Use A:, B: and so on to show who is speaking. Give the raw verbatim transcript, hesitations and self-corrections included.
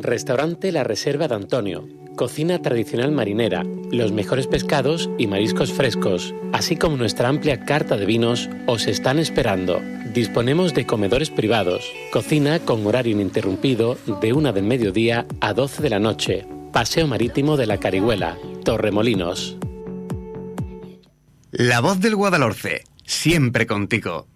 A: Restaurante La Reserva de Antonio. Cocina tradicional marinera, los mejores pescados y mariscos frescos, así como nuestra amplia carta de vinos, os están esperando. Disponemos de comedores privados, cocina con horario ininterrumpido de una del mediodía a doce de la noche. Paseo Marítimo de la Carihuela, Torremolinos.
B: La voz del Guadalhorce, siempre contigo.